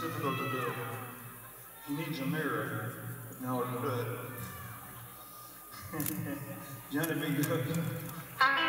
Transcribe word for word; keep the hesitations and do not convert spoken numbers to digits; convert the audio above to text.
difficult to do. He needs a mirror. Now it could. Jenny, be good.